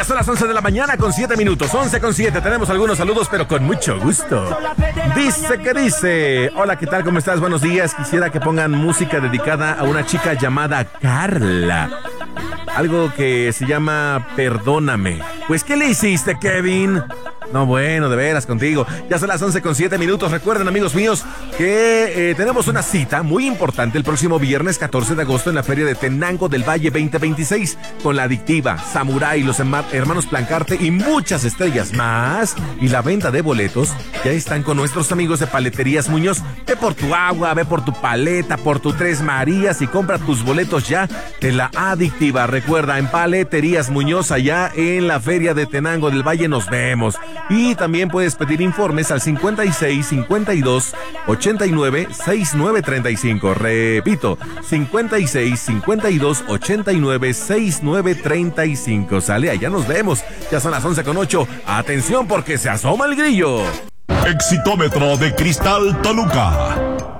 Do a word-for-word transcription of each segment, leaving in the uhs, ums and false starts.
Ya son las once de la mañana con siete minutos, once con siete. Tenemos algunos saludos, pero con mucho gusto. Dice que dice: hola, ¿qué tal? ¿Cómo estás? Buenos días. Quisiera que pongan música dedicada a una chica llamada Carla. Algo que se llama Perdóname. Pues, ¿qué le hiciste, Kevin? No, bueno, de veras, contigo. Ya son las once con siete minutos. Recuerden, amigos míos, que eh, tenemos una cita muy importante el próximo viernes catorce de agosto en la Feria de Tenango del Valle veinte veintiséis con La Adictiva, Samurai, los hermanos Plancarte y muchas estrellas más. Y la venta de boletos ya están con nuestros amigos de Paleterías Muñoz. Ve por tu agua, ve por tu paleta, por tu Tres Marías y compra tus boletos ya de La Adictiva. Recuerda, en Paleterías Muñoz, allá en la Feria de Tenango del Valle, nos vemos. Y también puedes pedir informes al cincuenta y seis, cincuenta y dos, ochenta y nueve, sesenta y nueve treinta y cinco. Repito, cincuenta y seis, cincuenta y dos, ochenta y nueve, sesenta y nueve treinta y cinco. Sale, allá nos vemos. Ya son las once con ocho. Atención porque se asoma el grillo. Exitómetro de Cristal Toluca.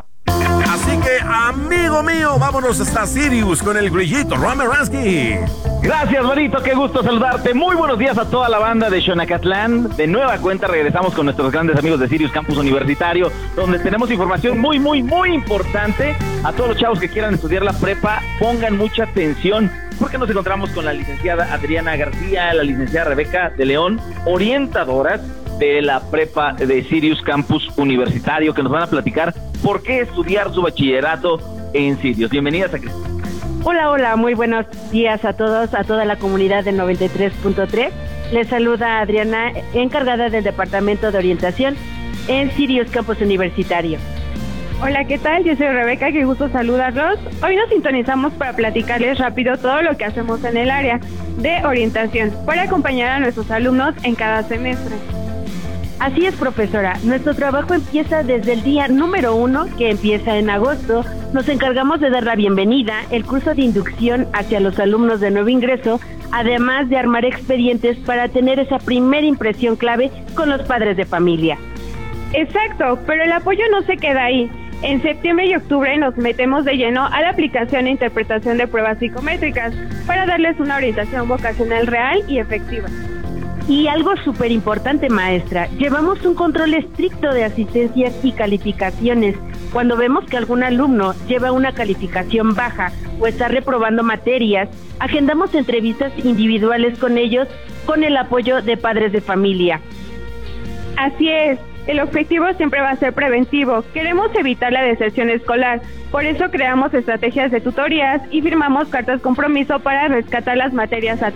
Así que, amigo mío, vámonos hasta Sirius con el grillito Romeransky. Gracias, Marito, qué gusto saludarte. Muy buenos días a toda la banda de Xonacatlán. De nueva cuenta regresamos con nuestros grandes amigos de Sirius Campus Universitario, donde tenemos información muy, muy, muy importante. A todos los chavos que quieran estudiar la prepa, pongan mucha atención, porque nos encontramos con la licenciada Adriana García, la licenciada Rebeca de León, orientadoras de la prepa de Sirius Campus Universitario, que nos van a platicar por qué estudiar su bachillerato en Sirius. Bienvenidas a Cristal. Hola, hola, muy buenos días a todos, a toda la comunidad de noventa y tres punto tres. Les saluda Adriana, encargada del Departamento de Orientación en Sirius Campus Universitario. Hola, ¿qué tal? Yo soy Rebeca, qué gusto saludarlos. Hoy nos sintonizamos para platicarles rápido todo lo que hacemos en el área de orientación, para acompañar a nuestros alumnos en cada semestre. Así es, profesora. Nuestro trabajo empieza desde el día número uno, que empieza en agosto. Nos encargamos de dar la bienvenida, el curso de inducción hacia los alumnos de nuevo ingreso, además de armar expedientes para tener esa primera impresión clave con los padres de familia. Exacto, pero el apoyo no se queda ahí. En septiembre y octubre nos metemos de lleno a la aplicación e interpretación de pruebas psicométricas para darles una orientación vocacional real y efectiva. Y algo súper importante, maestra, llevamos un control estricto de asistencias y calificaciones. Cuando vemos que algún alumno lleva una calificación baja o está reprobando materias, agendamos entrevistas individuales con ellos con el apoyo de padres de familia. Así es, el objetivo siempre va a ser preventivo. Queremos evitar la deserción escolar, por eso creamos estrategias de tutorías y firmamos cartas compromiso para rescatar las materias a